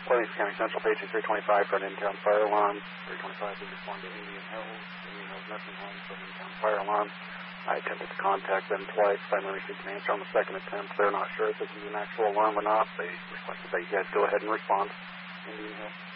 Pleasant County Central, paging 325 for an in-town fire alarm. 325 did respond to Indian Hills Nursing Home for an in-town fire alarm. I attempted to contact them twice. Finally received an answer on the second attempt. They're not sure if this is an actual alarm or not. They requested that you guys go ahead and respond. Indian Hills.